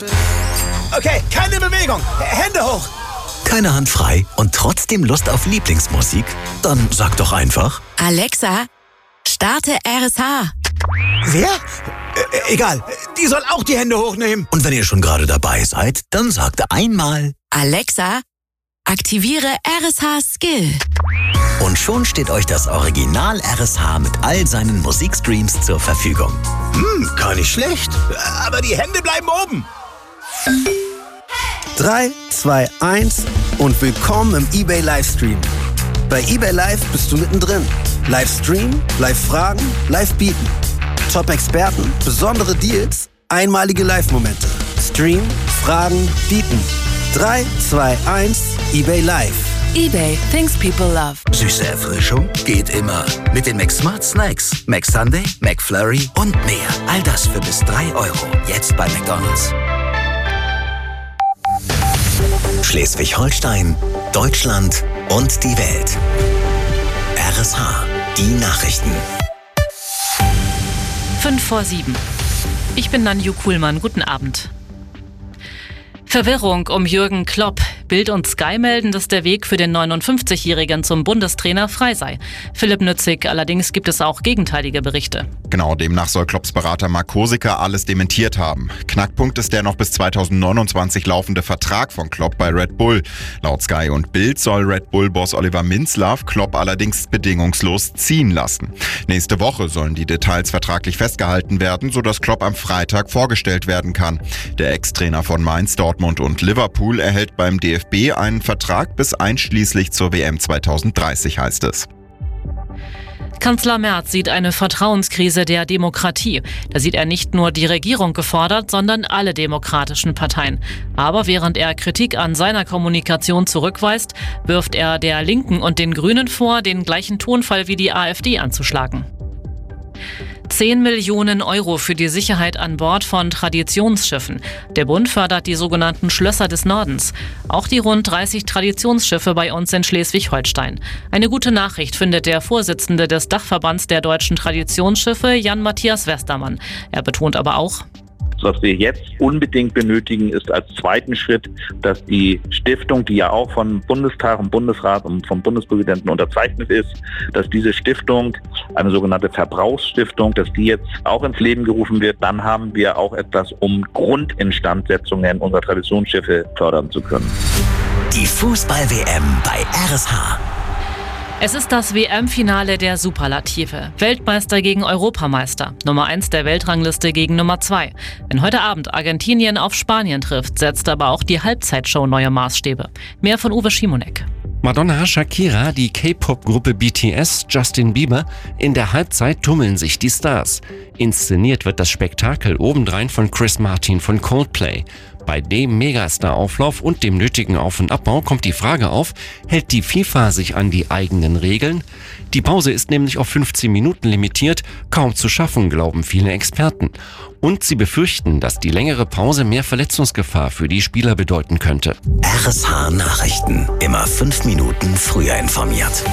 Okay, keine Bewegung. Hände hoch. Keine Hand frei und trotzdem Lust auf Lieblingsmusik? Dann sag doch einfach: Alexa, starte RSH. Wer? Egal, die soll auch die Hände hochnehmen. Und wenn ihr schon gerade dabei seid, dann sagt einmal: Alexa, aktiviere RSH Skill. Und schon steht euch das Original RSH mit all seinen Musikstreams zur Verfügung. Gar nicht schlecht. Aber die Hände bleiben oben. 3, 2, 1 und willkommen im eBay Livestream. Bei eBay Live bist du mittendrin. Livestream, Live-Fragen, Live-Bieten. Top-Experten, besondere Deals, einmalige Live-Momente. Stream, Fragen, Bieten. 3, 2, 1, eBay Live. eBay, things people love. Süße Erfrischung geht immer. Mit den McSmart Snacks. McSunday, McFlurry und mehr. All das für bis 3 €. Jetzt bei McDonald's. Schleswig-Holstein, Deutschland und die Welt. RSH, die Nachrichten. 7:05. Ich bin Nanju Kuhlmann. Guten Abend. Verwirrung um Jürgen Klopp. Bild und Sky melden, dass der Weg für den 59-Jährigen zum Bundestrainer frei sei. Philipp Nützig, allerdings gibt es auch gegenteilige Berichte. Genau, demnach soll Klopps Berater Mark Korsika alles dementiert haben. Knackpunkt ist der noch bis 2029 laufende Vertrag von Klopp bei Red Bull. Laut Sky und Bild soll Red Bull-Boss Oliver Minzlaff Klopp allerdings bedingungslos ziehen lassen. Nächste Woche sollen die Details vertraglich festgehalten werden, sodass Klopp am Freitag vorgestellt werden kann. Der Ex-Trainer von Mainz, Dortmund und Liverpool erhält beim DFB einen Vertrag bis einschließlich zur WM 2030, heißt es. Kanzler Merz sieht eine Vertrauenskrise der Demokratie. Da sieht er nicht nur die Regierung gefordert, sondern alle demokratischen Parteien. Aber während er Kritik an seiner Kommunikation zurückweist, wirft er der Linken und den Grünen vor, den gleichen Tonfall wie die AfD anzuschlagen. 10 Millionen € für die Sicherheit an Bord von Traditionsschiffen. Der Bund fördert die sogenannten Schlösser des Nordens. Auch die rund 30 Traditionsschiffe bei uns in Schleswig-Holstein. Eine gute Nachricht findet der Vorsitzende des Dachverbands der deutschen Traditionsschiffe, Jan-Matthias Westermann. Er betont aber auch: Was wir jetzt unbedingt benötigen, ist als zweiten Schritt, dass die Stiftung, die ja auch vom Bundestag und Bundesrat und vom Bundespräsidenten unterzeichnet ist, dass diese Stiftung, eine sogenannte Verbrauchsstiftung, dass die jetzt auch ins Leben gerufen wird. Dann haben wir auch etwas, um Grundinstandsetzungen unserer Traditionsschiffe fördern zu können. Die Fußball-WM bei RSH. Es ist das WM-Finale der Superlative. Weltmeister gegen Europameister. Nummer 1 der Weltrangliste gegen Nummer 2. Wenn heute Abend Argentinien auf Spanien trifft, setzt aber auch die Halbzeitshow neue Maßstäbe. Mehr von Uwe Schimonek. Madonna, Shakira, die K-Pop-Gruppe BTS, Justin Bieber. In der Halbzeit tummeln sich die Stars. Inszeniert wird das Spektakel obendrein von Chris Martin von Coldplay. Bei dem Megastar-Auflauf und dem nötigen Auf- und Abbau kommt die Frage auf, hält die FIFA sich an die eigenen Regeln? Die Pause ist nämlich auf 15 Minuten limitiert, kaum zu schaffen, glauben viele Experten. Und sie befürchten, dass die längere Pause mehr Verletzungsgefahr für die Spieler bedeuten könnte. RSH Nachrichten. Immer 5 Minuten früher informiert.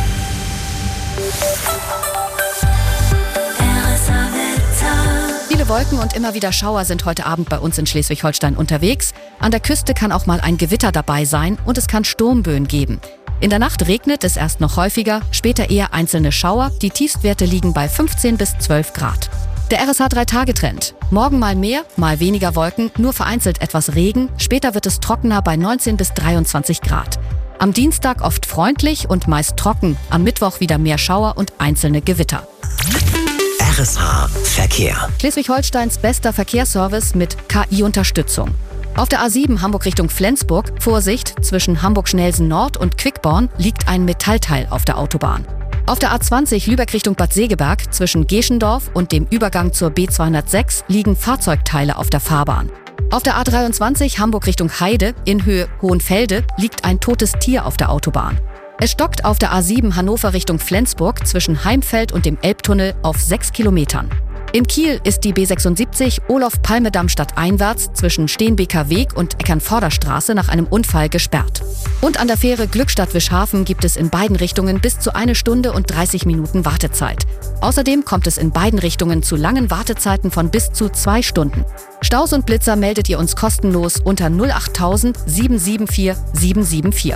Viele Wolken und immer wieder Schauer sind heute Abend bei uns in Schleswig-Holstein unterwegs. An der Küste kann auch mal ein Gewitter dabei sein und es kann Sturmböen geben. In der Nacht regnet es erst noch häufiger, später eher einzelne Schauer. Die Tiefstwerte liegen bei 15 bis 12 Grad. Der RSH 3-Tage-Trend. Morgen mal mehr, mal weniger Wolken, nur vereinzelt etwas Regen. Später wird es trockener bei 19 bis 23 Grad. Am Dienstag oft freundlich und meist trocken. Am Mittwoch wieder mehr Schauer und einzelne Gewitter. RSH Verkehr. Schleswig-Holsteins bester Verkehrsservice mit KI-Unterstützung. Auf der A7 Hamburg Richtung Flensburg, Vorsicht, zwischen Hamburg-Schnelsen Nord und Quickborn liegt ein Metallteil auf der Autobahn. Auf der A20 Lübeck Richtung Bad Segeberg, zwischen Geschendorf und dem Übergang zur B206 liegen Fahrzeugteile auf der Fahrbahn. Auf der A23 Hamburg Richtung Heide, in Höhe Hohenfelde, liegt ein totes Tier auf der Autobahn. Es stockt auf der A7 Hannover Richtung Flensburg zwischen Heimfeld und dem Elbtunnel auf 6 Kilometern. In Kiel ist die B76 Olof-Palme-Damm stadteinwärts zwischen Steenbeker Weg und Eckernvorderstraße nach einem Unfall gesperrt. Und an der Fähre Glückstadt-Wischhafen gibt es in beiden Richtungen bis zu 1 Stunde und 30 Minuten Wartezeit. Außerdem kommt es in beiden Richtungen zu langen Wartezeiten von bis zu 2 Stunden. Staus und Blitzer meldet ihr uns kostenlos unter 08000 774 774.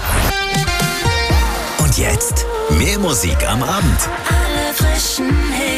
Und jetzt mehr Musik am Abend. Alle frischen Hits.